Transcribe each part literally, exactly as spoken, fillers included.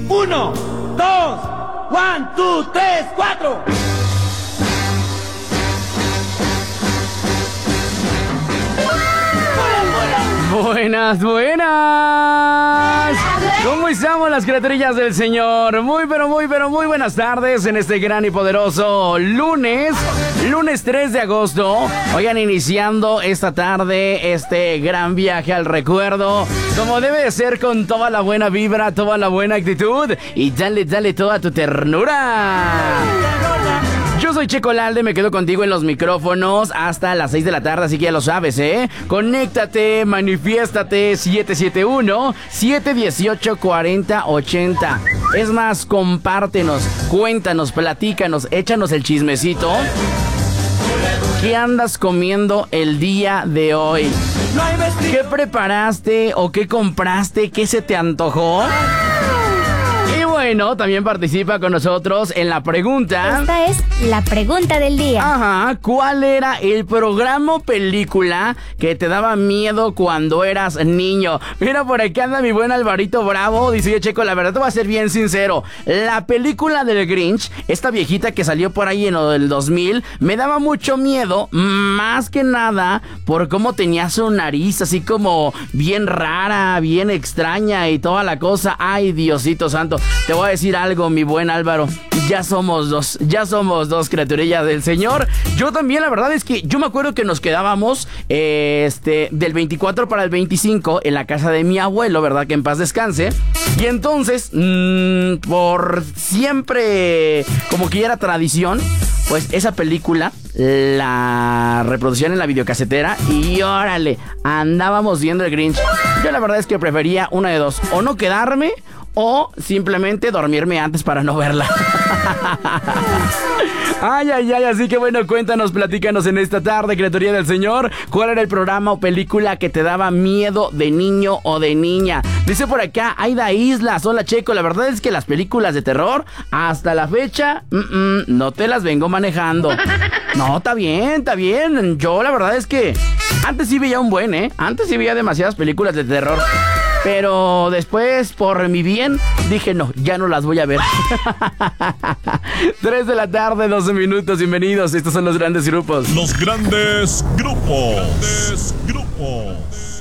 Uno, dos, one, two, tres, cuatro. Buenas, buenas. ¿Cómo estamos las criaturillas del Señor? Muy, pero muy, pero muy buenas tardes en este gran y poderoso lunes. Lunes tres de agosto. Oigan, iniciando esta tarde este gran viaje al recuerdo. Como debe de ser, con toda la buena vibra, toda la buena actitud. Y dale, dale toda tu ternura. Yo soy Checo Lalde, me quedo contigo en los micrófonos hasta las seis de la tarde, así que ya lo sabes, ¿eh? Conéctate, manifiéstate, siete siete uno, siete uno ocho, cuatro cero ocho cero. Es más, compártenos, cuéntanos, platícanos, échanos el chismecito. ¿Qué andas comiendo el día de hoy? ¿Qué preparaste o qué compraste? ¿Qué se te antojó? Bueno, también participa con nosotros en la pregunta. Esta es la pregunta del día. Ajá, ¿cuál era el programa o película que te daba miedo cuando eras niño? Mira, por aquí anda mi buen Alvarito Bravo. Dice, Checo, la verdad te voy a ser bien sincero. La película del Grinch, esta viejita que salió por ahí en el dos mil, me daba mucho miedo, más que nada por cómo tenía su nariz, así como bien rara, bien extraña y toda la cosa. Ay, Diosito santo. Te voy a decir algo, mi buen Álvaro. Ya somos dos, ya somos dos criaturillas del Señor. Yo también, la verdad es que yo me acuerdo que nos quedábamos eh, este, del veinticuatro para el veinticinco en la casa de mi abuelo, ¿verdad? Que en paz descanse. Y entonces, mmm, por siempre, como que ya era tradición, pues esa película la reproducían en la videocasetera y órale, andábamos viendo el Grinch. Yo la verdad es que prefería una de dos, o no quedarme o simplemente dormirme antes para no verla. Ay, ay, ay, así que bueno, cuéntanos, platícanos en esta tarde, criatura del Señor, ¿cuál era el programa o película que te daba miedo de niño o de niña? Dice por acá Aida Islas, hola Checo, la verdad es que las películas de terror, hasta la fecha, mm, mm, no te las vengo manejando. No, está bien, está bien, yo la verdad es que antes sí veía un buen, ¿eh? Antes sí veía demasiadas películas de terror. Pero después, por mi bien, dije no, ya no las voy a ver. tres de la tarde, doce minutos, bienvenidos. Estos son los grandes grupos. Los grandes grupos. Grandes grupos.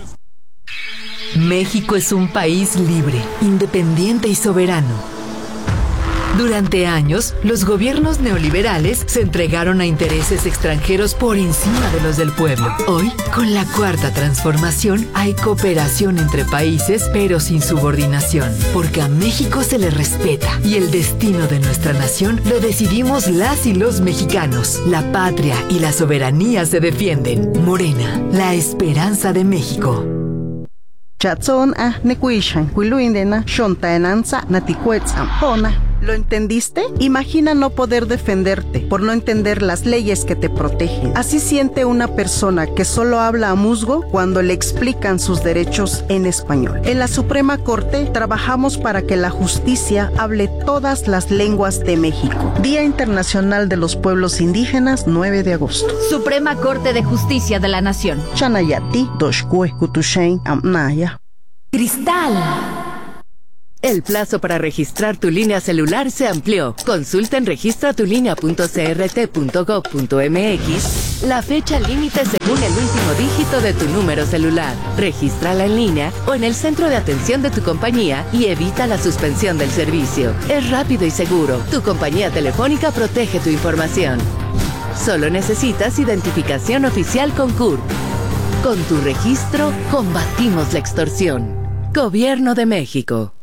México es un país libre, independiente y soberano. Durante años, los gobiernos neoliberales se entregaron a intereses extranjeros por encima de los del pueblo. Hoy, con la cuarta transformación, hay cooperación entre países, pero sin subordinación, porque a México se le respeta y el destino de nuestra nación lo decidimos las y los mexicanos. La patria y la soberanía se defienden. Morena, la esperanza de México. Chatson a nekuishan, kuiluindena, shontaenanza, naticuetzam, ¿Lo entendiste? Imagina no poder defenderte por no entender las leyes que te protegen. Así siente una persona que solo habla a musgo cuando le explican sus derechos en español. En la Suprema Corte trabajamos para que la justicia hable todas las lenguas de México. Día Internacional de los Pueblos Indígenas, nueve de agosto. Suprema Corte de Justicia de la Nación. Chanayati, Doshkue, Kutushain, Amnaya. Cristal. El plazo para registrar tu línea celular se amplió. Consulta en registra tu línea punto c r t punto gov punto m x la fecha límite según el último dígito de tu número celular. Regístrala en línea o en el centro de atención de tu compañía y evita la suspensión del servicio. Es rápido y seguro. Tu compañía telefónica protege tu información. Solo necesitas identificación oficial con C U R P. Con tu registro, combatimos la extorsión. Gobierno de México.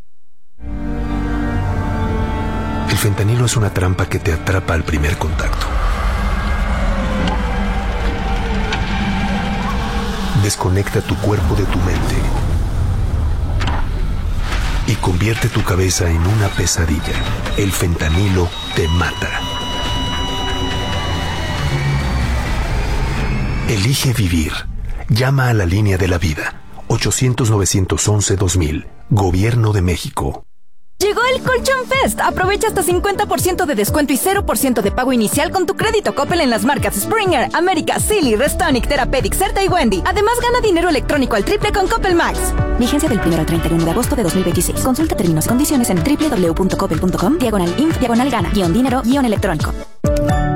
El fentanilo es una trampa que te atrapa al primer contacto. Desconecta tu cuerpo de tu mente y convierte tu cabeza en una pesadilla. El fentanilo te mata. Elige vivir. Llama a la línea de la vida. ochocientos, novecientos once, dos mil. Gobierno de México. Llegó Llegó el Colchón Fest. Aprovecha hasta cincuenta por ciento de descuento y cero por ciento de pago inicial con tu crédito Coppel en las marcas Springer, América, Silly, Restonic, Therapeutic, Certa y Wendy. Además, gana dinero electrónico al triple con Coppel Max. Vigencia del primero al treinta y uno de agosto de dos mil veintiséis. Consulta términos y condiciones en doble u doble u doble u punto coppel punto com, diagonal inf, diagonal gana, guión dinero, guión electrónico.